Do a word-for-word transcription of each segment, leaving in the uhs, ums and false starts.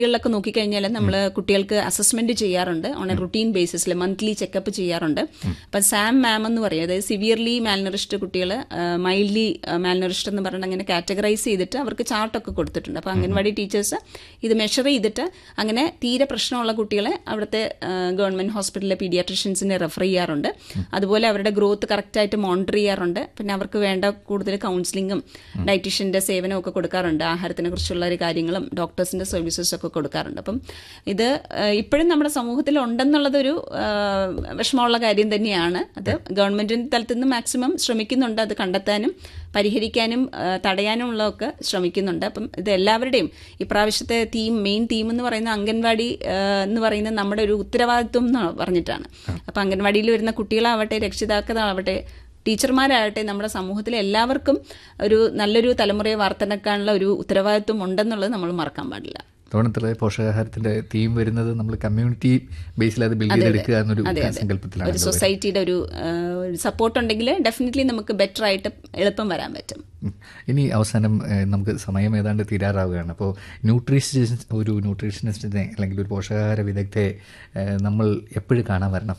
ിലൊക്കെ നോക്കിക്കഴിഞ്ഞാൽ നമ്മൾ കുട്ടികൾക്ക് അസസ്മെന്റ് ചെയ്യാറുണ്ട്. On A routine ബേസിസിൽ monthly checkup ചെയ്യാറുണ്ട്. അപ്പം സാം മാം എന്ന് പറയും, അതായത് സിവിയർലി മാൽനറിഷ്ഡ് കുട്ടികൾ, മൈൽഡ്ലി മാൽനറിഷ്ഡ് എന്ന് പറഞ്ഞിട്ട് അങ്ങനെ കാറ്റഗറൈസ് ചെയ്തിട്ട് അവർക്ക് ചാർട്ടൊക്കെ കൊടുത്തിട്ടുണ്ട്. അപ്പോൾ അംഗൻവാടി ടീച്ചേഴ്സ് ഇത് മെഷർ ചെയ്തിട്ട് അങ്ങനെ തീരെ പ്രശ്നമുള്ള കുട്ടികളെ അവിടുത്തെ ഗവൺമെന്റ് ഹോസ്പിറ്റലിലെ പീഡിയാട്രിഷ്യൻസിനെ റെഫർ ചെയ്യാറുണ്ട്. അതുപോലെ അവരുടെ ഗ്രോത്ത് കറക്റ്റായിട്ട് മോണിറ്റർ ചെയ്യാറുണ്ട്. പിന്നെ അവർക്ക് വേണ്ട കൂടുതൽ കൗൺസിലിങ്ങും ഡയറ്റീഷ്യന്റെ സേവനവും ഒക്കെ കൊടുക്കാറുണ്ട്. ആഹാരത്തിനെ കുറിച്ചുള്ള ഒരു കാര്യങ്ങളും ഡോക്ടേഴ്സിന്റെ സർവീസസ് ഒക്കെ കൊടുക്കാറുണ്ട്. അപ്പം ഇത് ഇപ്പോഴും നമ്മുടെ സമൂഹത്തിൽ ഉണ്ടെന്നുള്ളതൊരു വിഷമമുള്ള കാര്യം തന്നെയാണ്. അത് ഗവൺമെന്റിന്റെ തലത്തിൽ നിന്ന് മാക്സിമം ശ്രമിക്കുന്നുണ്ട്, അത് കണ്ടെത്താനും പരിഹരിക്കാനും തടയാനും ഉള്ളതൊക്കെ ശ്രമിക്കുന്നുണ്ട്. അപ്പം ഇത് എല്ലാവരുടെയും ഇപ്രാവശ്യത്തെ തീം, മെയിൻ തീം എന്ന് പറയുന്ന അംഗൻവാടി എന്ന് പറയുന്നത് നമ്മുടെ ഒരു ഉത്തരവാദിത്വം എന്ന് പറഞ്ഞിട്ടാണ്. അപ്പം അംഗൻവാടിയിൽ വരുന്ന കുട്ടികളാവട്ടെ, രക്ഷിതാക്കളാവട്ടെ, ടീച്ചർമാരാകട്ടെ, നമ്മുടെ സമൂഹത്തിലെ എല്ലാവർക്കും ഒരു നല്ലൊരു തലമുറയെ വാർത്തെടുക്കാനുള്ള ഒരു ഉത്തരവാദിത്വം ഉണ്ടെന്നുള്ളത് നമ്മൾ മറക്കാൻ പാടില്ല. തോണത്തിലെ പോഷകാഹാരത്തിന്റെ തീം വരുന്നത് നമ്മൾ കമ്മ്യൂണിറ്റി ബേസിൽ അത് ബിൽഡ് ചെയ്തെടുക്കുക എന്നൊരു സങ്കല്പത്തിലാണ്. ഒരു സൊസൈറ്റിയുടെ ഒരു സപ്പോർട്ട് ഉണ്ടെങ്കിൽ ഡെഫിനറ്റ്ലി നമുക്ക് ബെറ്റർ ആയിട്ട് എളുപ്പം വരാൻ പറ്റും. ഇനി അവസാനം നമുക്ക് സമയം ഏതാണ്ട് തീരാറാവുകയാണ്. അപ്പോൾ ന്യൂട്രീഷൻ ഒരു ന്യൂട്രീഷനിസ്റ്റിനെ അല്ലെങ്കിൽ ഒരു പോഷകാഹാര വിദഗ്ധയെ നമ്മൾ എപ്പോഴും കാണാൻ വരണം?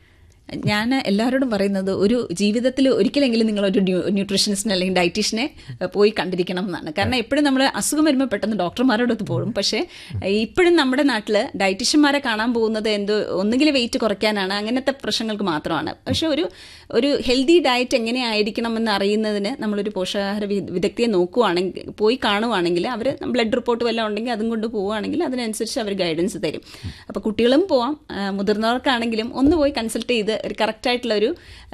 ഞാൻ എല്ലാവരോടും പറയുന്നത്, ഒരു ജീവിതത്തിൽ ഒരിക്കലെങ്കിലും നിങ്ങളൊരു ന്യൂട്രീഷനിസ്റ്റിനെ അല്ലെങ്കിൽ ഡയറ്റീഷ്യനെ പോയി കണ്ടിരിക്കണം എന്നാണ്. കാരണം എപ്പോഴും നമ്മൾ അസുഖം വരുമ്പോൾ പെട്ടെന്ന് ഡോക്ടർമാരോടൊത്ത് പോകും. പക്ഷേ ഇപ്പോഴും നമ്മുടെ നാട്ടിൽ ഡയറ്റീഷ്യന്മാരെ കാണാൻ പോകുന്നത് എന്തോ ഒന്നുകിൽ വെയിറ്റ് കുറയ്ക്കാനാണ്, അങ്ങനത്തെ പ്രശ്നങ്ങൾക്ക് മാത്രമാണ്. പക്ഷെ ഒരു ഒരു ഹെൽത്തി ഡയറ്റ് എങ്ങനെയായിരിക്കണമെന്ന് അറിയുന്നതിന് നമ്മളൊരു പോഷകാഹാര വിദഗ്ധയെ നോക്കുവാണെങ്കിൽ, പോയി കാണുവാണെങ്കിൽ, അവർ ബ്ലഡ് റിപ്പോർട്ട് വല്ലതും ഉണ്ടെങ്കിൽ അതും കൊണ്ട് പോവുകയാണെങ്കിൽ അതിനനുസരിച്ച് അവർ ഗൈഡൻസ് തരും. അപ്പോൾ കുട്ടികളും പോവാം, മുതിർന്നവർക്കാണെങ്കിലും ഒന്ന് പോയി കൺസൾട്ട് ചെയ്ത് ഒരു കറക്റ്റായിട്ടുള്ള ഒരു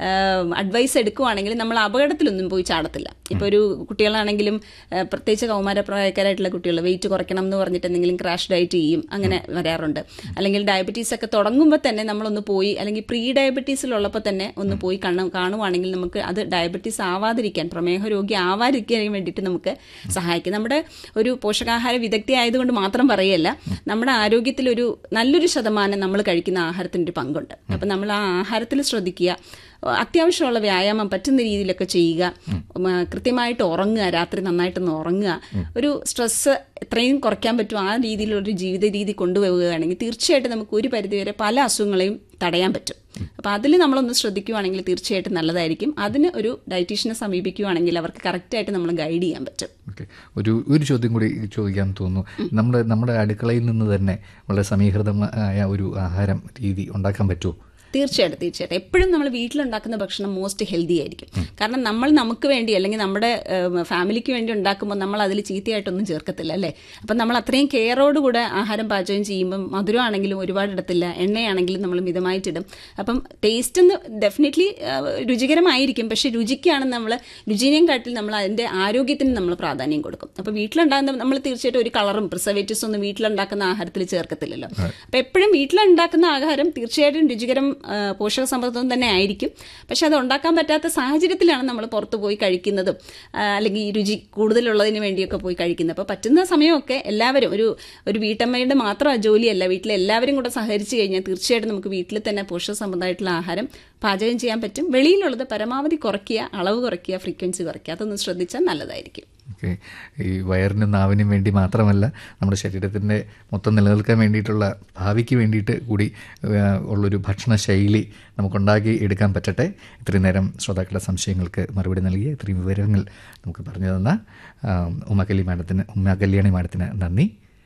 അഡ്വൈസ് എടുക്കുവാണെങ്കിൽ നമ്മൾ അപകടത്തിലൊന്നും പോയി ചാടത്തില്ല. ഇപ്പോൾ ഒരു കുട്ടികളാണെങ്കിലും, പ്രത്യേകിച്ച് കൗമാരപ്രായക്കാരായിട്ടുള്ള കുട്ടികൾ വെയിറ്റ് കുറയ്ക്കണം എന്ന് പറഞ്ഞിട്ട് എന്തെങ്കിലും ക്രാഷ് ഡയറ്റ് ചെയ്യും, അങ്ങനെ വരാറുണ്ട്. അല്ലെങ്കിൽ ഡയബറ്റീസ് ഒക്കെ തുടങ്ങുമ്പോൾ തന്നെ നമ്മളൊന്ന് പോയി, അല്ലെങ്കിൽ പ്രീ ഡയബറ്റീസിലുള്ളപ്പോൾ തന്നെ ഒന്ന് പോയി കണ്ണു കാണുവാണെങ്കിൽ നമുക്ക് അത് ഡയബറ്റീസ് ആവാതിരിക്കാൻ, പ്രമേഹ രോഗി ആവാതിരിക്കാൻ വേണ്ടിയിട്ട് നമുക്ക് സഹായിക്കും. നമ്മുടെ ഒരു പോഷകാഹാര വിദഗ്ധി ആയതുകൊണ്ട് മാത്രം പറയല്ല, നമ്മുടെ ആരോഗ്യത്തിലൊരു നല്ലൊരു ശതമാനം നമ്മൾ കഴിക്കുന്ന ആഹാരത്തിൻ്റെ ഒരു പങ്കുണ്ട്. അപ്പം നമ്മൾ ആ ആഹാരത്തിൽ ശ്രദ്ധിക്കുക, അത്യാവശ്യമുള്ള വ്യായാമം പറ്റുന്ന രീതിയിലൊക്കെ ചെയ്യുക, കൃത്യമായിട്ട് ഉറങ്ങുക, രാത്രി നന്നായിട്ടൊന്ന് ഉറങ്ങുക, ഒരു സ്ട്രെസ്സ് എത്രയും കുറയ്ക്കാൻ പറ്റും ആ രീതിയിലൊരു ജീവിത രീതി കൊണ്ടുപോവുകയാണെങ്കിൽ തീർച്ചയായിട്ടും നമുക്ക് ഒരു പരിധിവരെ പല അസുഖങ്ങളെയും തടയാൻ പറ്റും. അപ്പോൾ അതിൽ നമ്മളൊന്ന് ശ്രദ്ധിക്കുകയാണെങ്കിൽ തീർച്ചയായിട്ടും നല്ലതായിരിക്കും. അതിന് ഒരു ഡയറ്റീഷ്യനെ സമീപിക്കുകയാണെങ്കിൽ അവർക്ക് കറക്റ്റായിട്ട് നമ്മൾ ഗൈഡ് ചെയ്യാൻ പറ്റും. ഓക്കെ, ഒരു ഒരു ചോദ്യം കൂടി ചോദിക്കാൻ തോന്നുന്നു. നമ്മുടെ നമ്മുടെ അടുക്കളയിൽ നിന്ന് തന്നെ വളരെ സമീകൃതമായ ഒരു ആഹാരം രീതി ഉണ്ടാക്കാൻ പറ്റുമോ? തീർച്ചയായിട്ടും തീർച്ചയായിട്ടും എപ്പോഴും നമ്മൾ വീട്ടിലുണ്ടാക്കുന്ന ഭക്ഷണം മോസ്റ്റ് ഹെൽത്തി ആയിരിക്കും. കാരണം നമ്മൾ നമുക്ക് വേണ്ടി അല്ലെങ്കിൽ നമ്മുടെ ഫാമിലിക്ക് വേണ്ടി ഉണ്ടാക്കുമ്പോൾ നമ്മൾ അതിൽ ചീത്തയായിട്ടൊന്നും ചേർക്കത്തില്ല, അല്ലേ? അപ്പം നമ്മൾ അത്രയും കെയറോടുകൂടെ ആഹാരം പാചകം ചെയ്യുമ്പം മധുരമാണെങ്കിലും ഒരുപാട് ഇടത്തില്ല, എണ്ണയാണെങ്കിലും നമ്മൾ മിതമായിട്ടിടും. അപ്പം ടേസ്റ്റ് ഡെഫിനറ്റ്ലി രുചികരമായിരിക്കും, പക്ഷെ രുചിക്കാണ് നമ്മൾ രുചിനെയും കാട്ടിൽ നമ്മൾ അതിൻ്റെ ആരോഗ്യത്തിന് നമ്മൾ പ്രാധാന്യം കൊടുക്കും. അപ്പോൾ വീട്ടിലുണ്ടാകുന്ന നമ്മൾ തീർച്ചയായിട്ടും ഒരു കളറും പ്രിസർവേറ്റീവ്സ് ഒന്നും വീട്ടിലുണ്ടാക്കുന്ന ആഹാരത്തിൽ ചേർക്കത്തില്ലല്ലോ. അപ്പം എപ്പോഴും വീട്ടിലുണ്ടാക്കുന്ന ആഹാരം തീർച്ചയായിട്ടും രുചികരം പോഷക സമൃദ്ധം തന്നെ ആയിരിക്കും. പക്ഷെ അത് ഉണ്ടാക്കാൻ പറ്റാത്ത സാഹചര്യത്തിലാണ് നമ്മൾ പുറത്ത് പോയി കഴിക്കുന്നതും അല്ലെങ്കിൽ രുചി കൂടുതലുള്ളതിന് വേണ്ടിയൊക്കെ പോയി കഴിക്കുന്നത്. അപ്പോൾ പറ്റുന്ന സമയമൊക്കെ എല്ലാവരും ഒരു ഒരു വീട്ടമ്മയുടെ മാത്രം ജോലിയല്ല, വീട്ടിലെ എല്ലാവരും കൂടെ സഹകരിച്ച് കഴിഞ്ഞാൽ തീർച്ചയായിട്ടും നമുക്ക് വീട്ടിൽ തന്നെ പോഷക സമൃദ്ധമായിട്ടുള്ള ആഹാരം പാചകം ചെയ്യാൻ പറ്റും. വെളിയിലുള്ളത് പരമാവധി കുറയ്ക്കുക, അളവ് കുറയ്ക്കുക, ഫ്രീക്വൻസി കുറയ്ക്കുക, അതൊന്ന് ശ്രദ്ധിച്ചാൽ നല്ലതായിരിക്കും. ഓക്കെ, ഈ വയറിനും നാവിനും വേണ്ടി മാത്രമല്ല നമ്മുടെ ശരീരത്തിൻ്റെ മൊത്തം നിലനിൽക്കാൻ വേണ്ടിയിട്ടുള്ള ഭാവിക്ക് വേണ്ടിയിട്ട് കൂടി ഉള്ളൊരു ഭക്ഷണ ശൈലി നമുക്കുണ്ടാക്കി എടുക്കാൻ പറ്റട്ടെ. ഇത്രയും നേരം ശ്രോതാക്കളുടെ സംശയങ്ങൾക്ക് മറുപടി നൽകിയ ഇത്രയും വിവരങ്ങൾ നമുക്ക് പറഞ്ഞു തന്ന ഉമാകല്യാണി മാഡത്തിന് ഉമാകല്യാണി മാഡത്തിന് നന്ദി.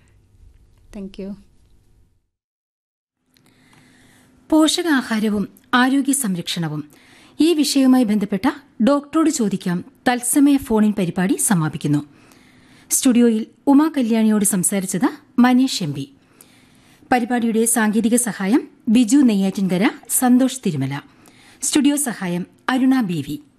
Thank you. പോഷകാഹാരവും ആരോഗ്യ സംരക്ഷണവും ഈ വിഷയവുമായി ബന്ധപ്പെട്ട ഡോക്ടറോട് ചോദിക്കാം തത്സമയ ഫോണിൻ പരിപാടി സമാപിക്കുന്നു. സ്റ്റുഡിയോയിൽ ഉമാ കല്യാണിയോട് സംസാരിച്ചത് മനീഷ് എം പി. പരിപാടിയുടെ സാങ്കേതിക സഹായം ബിജു നെയ്യാറ്റിൻകര, സന്തോഷ് തിരുമല. സ്റ്റുഡിയോ സഹായം അരുണ ബി വി.